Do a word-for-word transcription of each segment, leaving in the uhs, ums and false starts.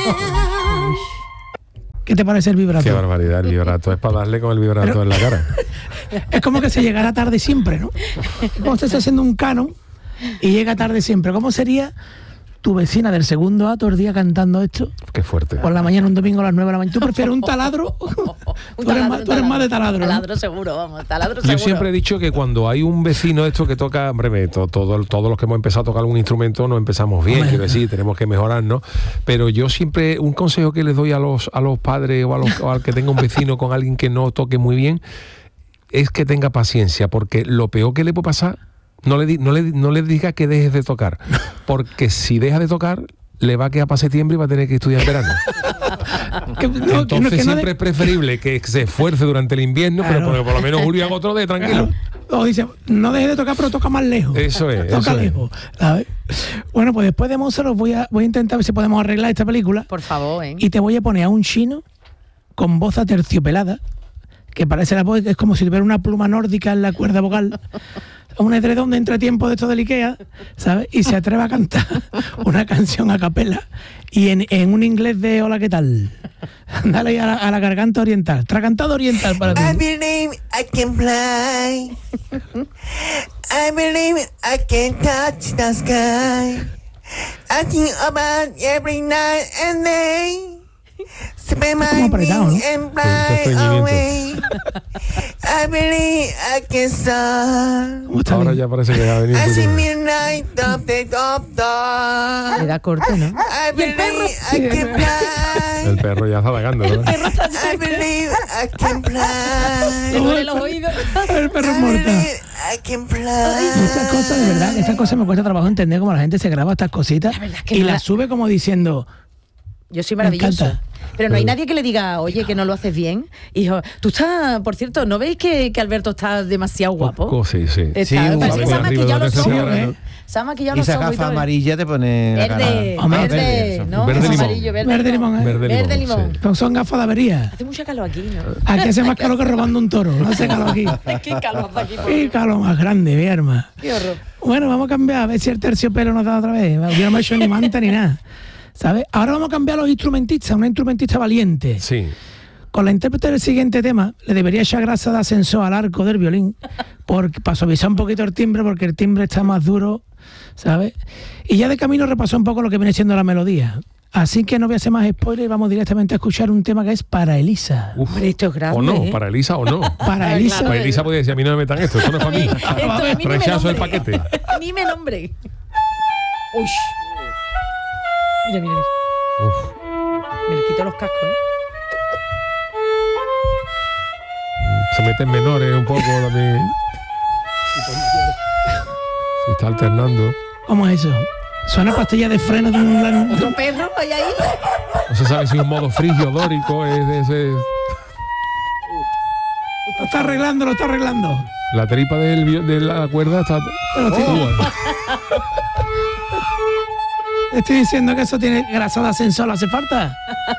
¿Qué te parece el vibrato? Qué barbaridad, el vibrato. Es para darle con el vibrato Pero, en la cara. Es como que se llegara tarde siempre, ¿no? Como se está haciendo un canon y llega tarde siempre. ¿Cómo sería tu vecina del segundo A todo el día cantando esto? Qué fuerte. Por la mañana, un domingo a las nueve de la mañana. ¿Tú prefieres un taladro? un tú, taladro eres más, un tú eres más de taladro, ¿no? Taladro seguro, vamos, taladro Yo seguro. siempre he dicho que cuando hay un vecino esto que toca, hombre, todo, todo, todos los que hemos empezado a tocar algún instrumento no empezamos bien, hombre. Quiero decir, tenemos que mejorarnos, pero yo siempre, un consejo que les doy a los, a los padres o, a los, o al que tenga un vecino con alguien que no toque muy bien, es que tenga paciencia, porque lo peor que le puede pasar, no le, no le, no le diga que dejes de tocar, porque si deja de tocar, le va a quedar para septiembre y va a tener que estudiar en verano. que, no, Entonces que no, que siempre no de... es preferible que se esfuerce durante el invierno, claro. pero por lo menos julio y agosto de tranquilo. Claro. O dice, no deje de tocar, pero toca más lejos. Eso es. Toca eso lejos. Es. Bueno, pues después de Mozart os voy a, voy a intentar ver si podemos arreglar esta película. Por favor, ¿eh? Y te voy a poner a un chino con voz aterciopelada, que parece la voz, es como si tuviera una pluma nórdica en la cuerda vocal. Un edredón de entretiempo de esto del Ikea, ¿sabes? Y se atreve a cantar una canción a capela y en, en un inglés de hola, ¿qué tal? Dale a la, a la garganta oriental, tracantado oriental para ti. I believe I can fly. I believe I can touch the sky. I think about every night and day. Spend my apretado, ¿no? and fly away. I believe I can start. Ahora bien? Ya parece que ha venido. I see midnight top the top top. Le da corte, ¿no? I believe I can fly. El perro ya está atacando, ¿no? I believe I can fly. Le duele los oídos. El perro es muerto. I can fly. Estas cosas, de verdad, estas cosas me cuesta trabajo entender cómo la gente se graba estas cositas y no las la... sube como diciendo... Yo soy maravilloso. Pero no hay nadie que le diga, oye, que no lo haces bien. Hijo, tú estás, por cierto, ¿no veis que, que Alberto está demasiado guapo? Poco, sí, sí. Está, sí, parece que se ha maquillado los ojos. ¿eh? Se ha maquillado y los esa ojos. gafa amarilla te pone la verde, cara. verde, verde, ¿no? Verde limón. Amarillo, verde, Verde limón, ¿eh? Verde Verde limón, limón. sí. Pero son gafas de avería. Hace mucha calor aquí, ¿no? Aquí hace más calor que robando un toro. No hace calor aquí. Qué calor hace aquí. Por Qué calor más grande, mi arma. Qué horror. Bueno, vamos a cambiar, a ver si el terciopelo nos da otra vez. Yo no me he hecho ni manta ni nada. ¿Sabes? Ahora vamos a cambiar a los instrumentistas, una instrumentista valiente. Sí. Con la intérprete del siguiente tema, le debería echar grasa de ascensor al arco del violín, porque, para suavizar un poquito el timbre, porque el timbre está más duro, ¿sabes? Y ya de camino repasó un poco lo que viene siendo la melodía. Así que no voy a hacer más spoiler y vamos directamente a escuchar un tema que es para Elisa. Uf. Hombre, esto es grande, O no, ¿eh? para Elisa o no. Para Elisa. Para Elisa podría decir, a mí no me metan esto, esto no es para mí. Esto es mí, ni me Rechazo el nombre. paquete. Ni me nombre. Uy. Mira, mira, mira. Uf. Me le quito los cascos, ¿eh? Se meten menores un poco también. Se está alternando. ¿Cómo es eso? Suena pastilla de freno de un... Otro perro, ahí, ahí. No se sabe si es un modo frigio, dórico, es de ese... Lo está arreglando, lo está arreglando. La tripa del, vi- de la cuerda está... Pero estoy, Oh. estoy diciendo que eso tiene grasa de ascensor, ¿hace falta?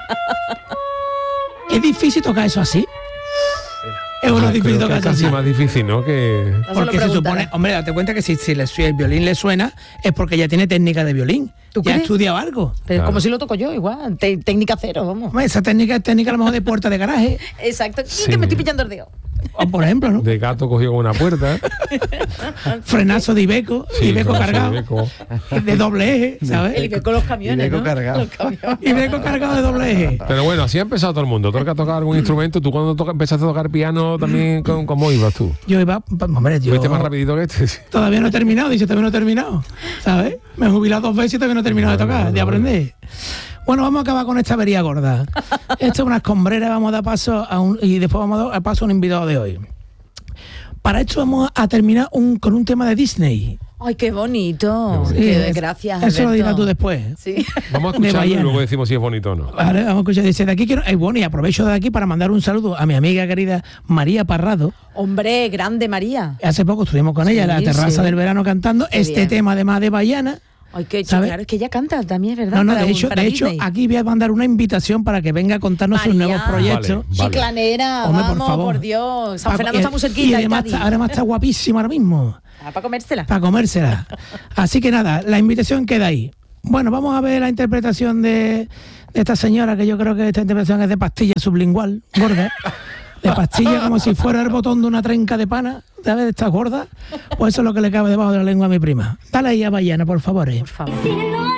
¿Es difícil tocar eso así? Es uno Ah, difícil creo que tocar es eso casi así. más difícil, ¿no? Que... No se lo Porque se preguntaré. supone, hombre, date cuenta que si, si, le, si el violín le suena es porque ya tiene técnica de violín. ¿Tú Ya ha crees? estudiado algo. Pero Claro. como si lo toco yo, igual. Te- técnica cero, vamos. Hombre, esa técnica es técnica a lo mejor de puerta de garaje. Exacto. Y Sí. que me estoy pillando el dedo. O por ejemplo, ¿no? De gato cogido con una puerta. Frenazo de Ibeco, Sí, Ibeco frenazo cargado, de Ibeco. de doble eje, ¿sabes? El Ibeco los camiones, Ibeco ¿no? cargado. Los camiones. Ibeco cargado de doble eje. Pero bueno, así ha empezado todo el mundo. Todo el que ha tocado algún instrumento. Tú cuando toca, empezaste a tocar piano también, ¿cómo, cómo ibas tú? Yo iba, hombre, yo ¿Fuiste más rapidito que este? todavía no he terminado, dice, todavía no he terminado, ¿sabes? Me he jubilado dos veces y todavía no he terminado de Bueno, tocar, bueno, de aprender. Bueno, vamos a acabar con esta avería gorda. Esto es una escombrera, vamos a dar paso a un, y después vamos a dar paso a un invitado de hoy. Para esto vamos a terminar un, con un tema de Disney. Ay, qué bonito. Sí, Qué- es- gracias, Eso lo Alberto. dirás tú después. Sí. Vamos a De escucharlo y Bayana. luego decimos si es bonito o no. Vale, vamos a escuchar. Dice, de aquí quiero... eh, bueno, y aprovecho de aquí para mandar un saludo a mi amiga querida María Parrado. Hombre, grande María. Hace poco estuvimos con ella en la Sí, terraza sí. del verano cantando Qué este bien. tema además de Bayana. Ay, qué ¿Sabe? claro, es que ella canta también, es verdad. No, no, para de un- hecho, para de hecho Disney. aquí voy a mandar una invitación para que venga a contarnos sus María. nuevos proyectos. Vale, vale. Chiclanera, Hombre, por vamos, favor. por Dios. San Pa- Fernando y- está muy Y cerquita. además, Cádiz. está, además está guapísima ahora mismo, Ah, para comérsela. para comérsela. Así que nada, la invitación queda ahí. Bueno, vamos a ver la interpretación de, esta señora, que yo creo que esta intervención es de pastilla sublingual, gorda, de pastilla como si fuera el botón de una trenca de pana, ¿sabes? De estas gordas, pues eso es lo que le cabe debajo de la lengua a mi prima. Dale ahí a Bayana, por favor. Eh. Por favor.